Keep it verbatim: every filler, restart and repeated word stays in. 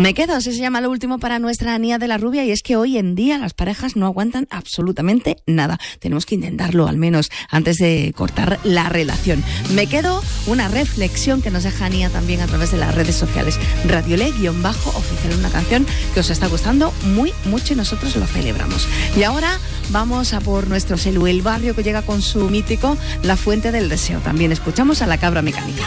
Me quedo, así se llama lo último para nuestra Ania de la Rubia, y es que hoy en día las parejas no aguantan absolutamente nada. Tenemos que intentarlo al menos antes de cortar la relación. Me quedo, una reflexión que nos deja Ania también a través de las redes sociales. Radiole-oficial, una canción que os está gustando muy mucho y nosotros lo celebramos. Y ahora vamos a por nuestro Selu, el barrio que llega con su mítico La Fuente del Deseo. También escuchamos a La Cabra Mecánica.